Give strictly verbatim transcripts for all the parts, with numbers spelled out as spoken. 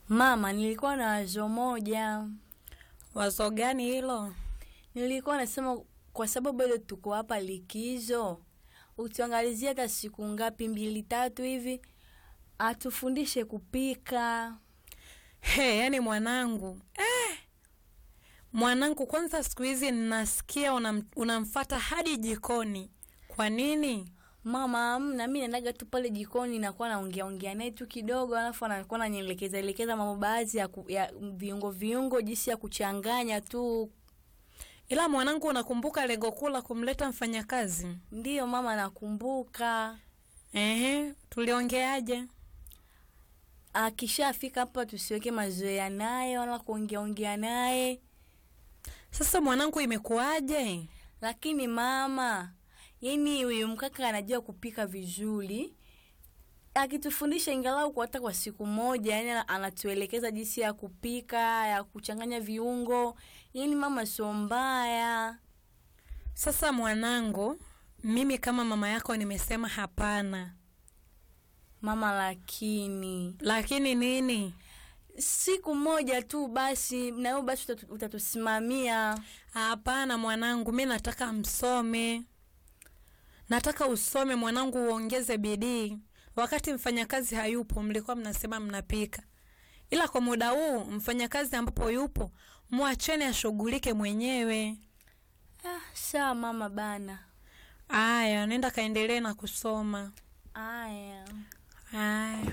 Mama, nilikuwa na wazo moja. Wazo gani hilo? Nilikuwa nasema kwa sababu bado tuko hapa likizo, utuangalizia hata siku ngapi, mbili tatu hivi, atufundishe kupika. He, yani mwanangu. Eh. Mwanangu, kwanza siku hizi ninasikia unam, unamfuata hadi jikoni. Kwa nini? Mama, na mimi naendaga tu pale jikoni na kuwa naongea ongea naye tu kidogo, alafu anakuwa ananielekeza elekeza mambo baadhi ya, ku, ya viungo viungo jinsi ya kuchanganya tu. Ila mwanangu, unakumbuka lengo kuu la kumleta mfanyakazi? Ndiyo mama, nakumbuka. Ehe, tuliongeaje? Akishafika hapa tusiweke mazoea naye wala kuongea ongea naye. Sasa mwanangu, imekuaje? Lakini mama, yani huyu mkaka anajua kupika vizuri. Akitufundisha ingalau kwa hata kwa siku moja, yani anatuelekeza jinsi ya kupika, ya kuchanganya viungo. Yani mama, sio mbaya. Sasa mwanangu, mimi kama mama yako nimesema hapana. Mama, lakini Lakini nini? Siku moja tu basi, na wewe basi utatusimamia. Hapana mwanangu, mimi nataka msome. Nataka usome mwanangu, uongeze bidii. Wakati mfanyakazi hayupo mlikuwa mnasema mnapika. Ila kwa muda huu mfanyakazi ambapo yupo, muacheni ashughulike mwenyewe. Ah, sawa mama bana. Aya, nenda kaendelee na kusoma. Aya. Aya.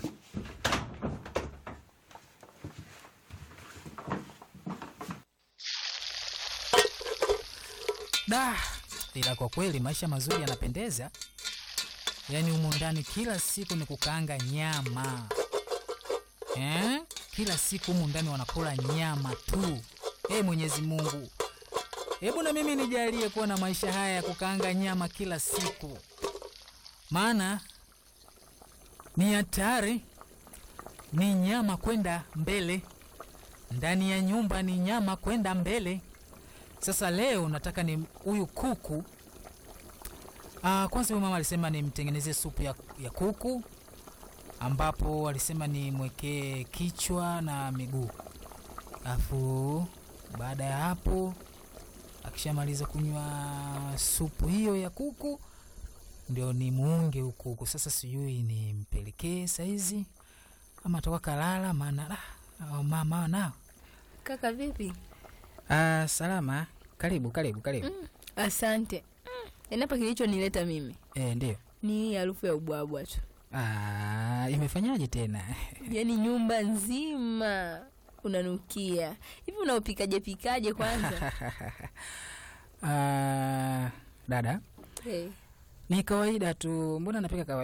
Da, ila kwa kweli maisha mazuri yanapendeza. Yaani humu ndani kila siku ni kukaanga nyama. Eh? Kila siku humu ndani wanakula nyama tu. Eh, Mwenyezi Mungu, hebu na mimi nijalie kuwa na maisha haya ya kukaanga nyama kila siku. Maana ni hatari. Ni nyama kwenda mbele. Ndani ya nyumba ni nyama kwenda mbele. Sasa leo nataka ni huyu kuku. Ah, kwanza huyu mama alisema nimtengenezee supu ya, ya kuku, ambapo alisema ni mwekee kichwa na miguu. Alafu baada ya hapo akishamaliza kunywa supu hiyo ya kuku ndio ni muunge huku. Sasa sijui nimpelekee saizi ama toka kalala, maana ah, mama nao. Kaka vipi? Ah, salama. Karibu, karibu, karibu. Mm, asante. Mm, enapa kilicho nileta mimi. Eh, ndio. Ni harufu ya ubwabwa tu. Ah, imefanyaje tena? Yaani nyumba nzima unanukia. Hivi unaupikaje pikaje kwanza? Ah, dada. Hey. Ni kawaida tu. Mbona napika kawaida?